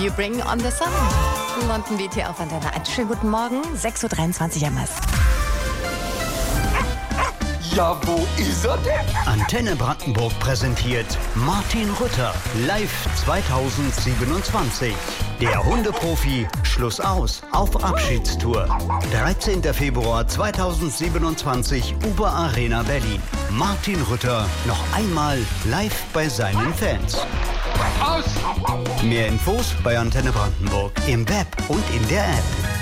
You Bring on the Sun. London Beat hier auf Antenne 1. Schönen guten Morgen, 6.23 Uhr am Mast. Ja, wo ist er denn? Antenne Brandenburg präsentiert Martin Rütter live 2027. Der Hundeprofi Schluss aus auf Abschiedstour. 13. Februar 2027 Uber Arena Berlin. Martin Rütter noch einmal live bei seinen Fans. Aus! Mehr Infos bei Antenne Brandenburg im Web und in der App.